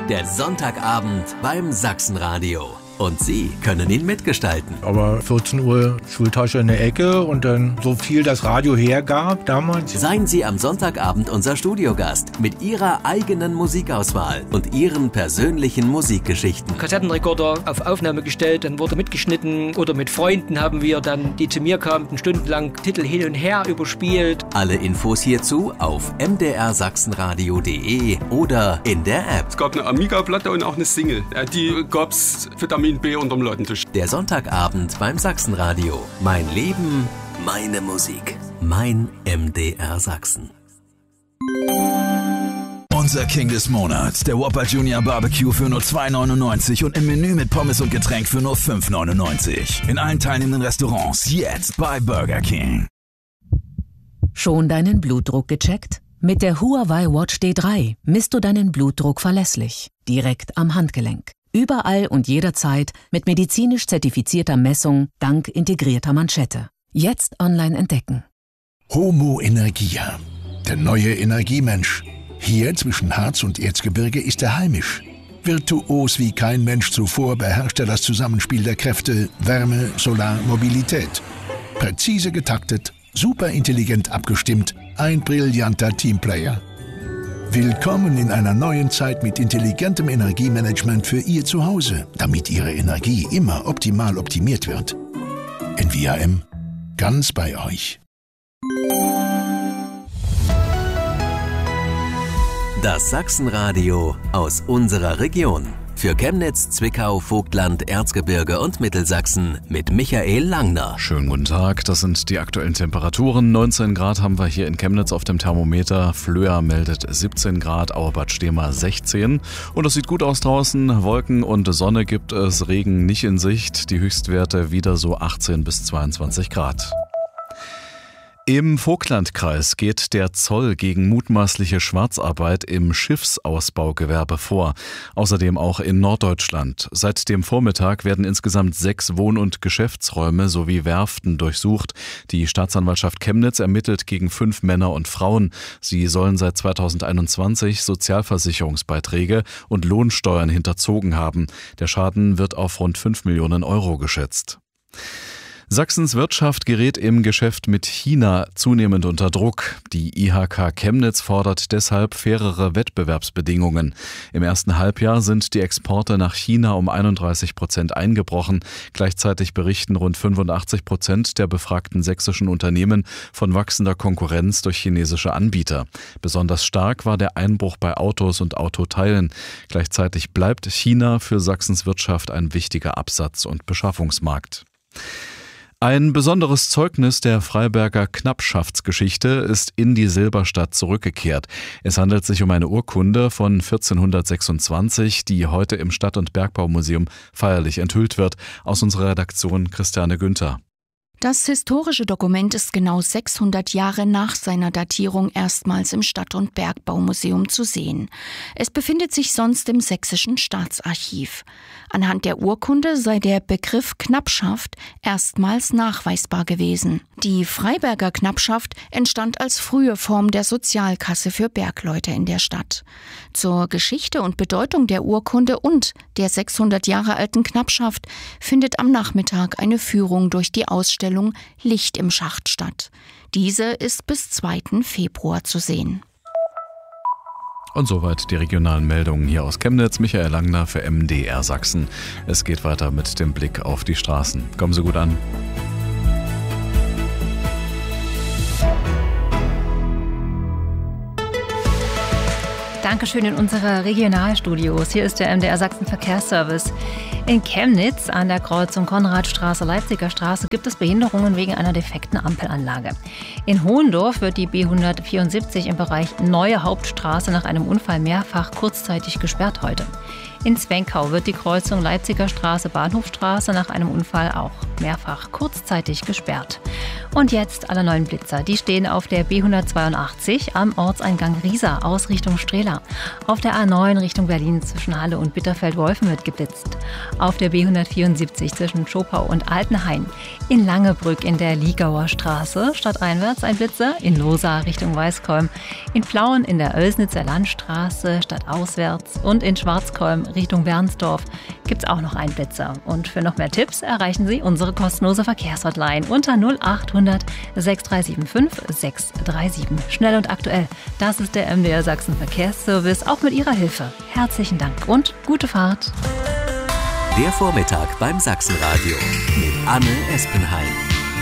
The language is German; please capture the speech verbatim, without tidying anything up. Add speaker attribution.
Speaker 1: Der Sonntagabend beim Sachsenradio. Und Sie können ihn mitgestalten.
Speaker 2: Aber vierzehn Uhr Schultasche in der Ecke und dann so viel das Radio hergab damals.
Speaker 1: Seien Sie am Sonntagabend unser Studiogast mit Ihrer eigenen Musikauswahl und Ihren persönlichen Musikgeschichten.
Speaker 3: Kassettenrekorder auf Aufnahme gestellt, dann wurde mitgeschnitten oder mit Freunden haben wir dann, die zu mir kamen, stundenlang Titel hin und her überspielt.
Speaker 1: Alle Infos hierzu auf m d r sachsenradio punkt d e oder in der App.
Speaker 4: Es gab eine Amiga-Platte und auch eine Single. Die gab's Vitamin B unterm Ladentisch.
Speaker 1: Der Sonntagabend beim Sachsenradio. Mein Leben, meine Musik. Mein M D R Sachsen.
Speaker 5: Unser King des Monats, der Whopper Junior Barbecue für nur zwei neunundneunzig und im Menü mit Pommes und Getränk für nur fünf neunundneunzig. In allen teilnehmenden Restaurants jetzt bei Burger King.
Speaker 6: Schon deinen Blutdruck gecheckt? Mit der Huawei Watch D drei misst du deinen Blutdruck verlässlich, direkt am Handgelenk. Überall und jederzeit mit medizinisch zertifizierter Messung dank integrierter Manschette. Jetzt online entdecken.
Speaker 7: Homo Energia, der neue Energiemensch. Hier zwischen Harz und Erzgebirge ist er heimisch. Virtuos wie kein Mensch zuvor beherrscht er das Zusammenspiel der Kräfte Wärme, Solar, Mobilität. Präzise getaktet, superintelligent abgestimmt, ein brillanter Teamplayer. Willkommen in einer neuen Zeit mit intelligentem Energiemanagement für Ihr Zuhause, damit Ihre Energie immer optimal optimiert wird. N V A M, ganz bei euch.
Speaker 1: Das Sachsenradio aus unserer Region. Für Chemnitz, Zwickau, Vogtland, Erzgebirge und Mittelsachsen mit Michael Langner.
Speaker 8: Schönen guten Tag, das sind die aktuellen Temperaturen. neunzehn Grad haben wir hier in Chemnitz auf dem Thermometer. Flöa meldet siebzehn Grad, Auerbad Stehma sechzehn. Und es sieht gut aus draußen. Wolken und Sonne gibt es, Regen nicht in Sicht. Die Höchstwerte wieder so achtzehn bis zweiundzwanzig Grad. Im Vogtlandkreis geht der Zoll gegen mutmaßliche Schwarzarbeit im Schiffsausbaugewerbe vor. Außerdem auch in Norddeutschland. Seit dem Vormittag werden insgesamt sechs Wohn- und Geschäftsräume sowie Werften durchsucht. Die Staatsanwaltschaft Chemnitz ermittelt gegen fünf Männer und Frauen. Sie sollen seit zweitausendeinundzwanzig Sozialversicherungsbeiträge und Lohnsteuern hinterzogen haben. Der Schaden wird auf rund fünf Millionen Euro geschätzt. Sachsens Wirtschaft gerät im Geschäft mit China zunehmend unter Druck. Die I H K Chemnitz fordert deshalb fairere Wettbewerbsbedingungen. Im ersten Halbjahr sind die Exporte nach China um einunddreißig Prozent eingebrochen. Gleichzeitig berichten rund fünfundachtzig Prozent der befragten sächsischen Unternehmen von wachsender Konkurrenz durch chinesische Anbieter. Besonders stark war der Einbruch bei Autos und Autoteilen. Gleichzeitig bleibt China für Sachsens Wirtschaft ein wichtiger Absatz- und Beschaffungsmarkt. Ein besonderes Zeugnis der Freiberger Knappschaftsgeschichte ist in die Silberstadt zurückgekehrt. Es handelt sich um eine Urkunde von vierzehnhundertsechsundzwanzig, die heute im Stadt- und Bergbaumuseum feierlich enthüllt wird. Aus unserer Redaktion Christiane Günther.
Speaker 9: Das historische Dokument ist genau sechshundert Jahre nach seiner Datierung erstmals im Stadt- und Bergbaumuseum zu sehen. Es befindet sich sonst im Sächsischen Staatsarchiv. Anhand der Urkunde sei der Begriff Knappschaft erstmals nachweisbar gewesen. Die Freiberger Knappschaft entstand als frühe Form der Sozialkasse für Bergleute in der Stadt. Zur Geschichte und Bedeutung der Urkunde und der sechshundert Jahre alten Knappschaft findet am Nachmittag eine Führung durch die Ausstellung Licht im Schacht statt. Diese ist bis zweiten Februar zu sehen.
Speaker 8: Und soweit die regionalen Meldungen hier aus Chemnitz. Michael Langner für M D R Sachsen. Es geht weiter mit dem Blick auf die Straßen. Kommen Sie gut an.
Speaker 10: Dankeschön in unsere Regionalstudios. Hier ist der M D R Sachsen Verkehrsservice. In Chemnitz an der Kreuzung Konradstraße, Leipziger Straße gibt es Behinderungen wegen einer defekten Ampelanlage. In Hohendorf wird die B hundertvierundsiebzig im Bereich Neue Hauptstraße nach einem Unfall mehrfach kurzzeitig gesperrt heute. In Zwenkau wird die Kreuzung Leipziger Straße, Bahnhofstraße nach einem Unfall auch mehrfach kurzzeitig gesperrt. Und jetzt alle neuen Blitzer. Die stehen auf der B hundertzweiundachtzig am Ortseingang Riesa aus Richtung Strehla. Auf der A neun Richtung Berlin zwischen Halle und Bitterfeld-Wolfen wird geblitzt. auf der B hundertvierundsiebzig zwischen Schopau und Altenhain. In Langebrück in der Liegauer Straße stadteinwärts ein Blitzer, in Losa Richtung Weißkolm, in Plauen in der Oelsnitzer Landstraße stadtauswärts und in Schwarzkolm Richtung Wernsdorf gibt's auch noch einen Blitzer. Und für noch mehr Tipps erreichen Sie unsere kostenlose Verkehrshotline unter null achthundert sechs drei sieben fünf sechs drei sieben. Schnell und aktuell, das ist der M D R Sachsen Verkehrsservice, auch mit Ihrer Hilfe. Herzlichen Dank und gute Fahrt.
Speaker 1: Der Vormittag beim Sachsenradio mit Anne Espenheim.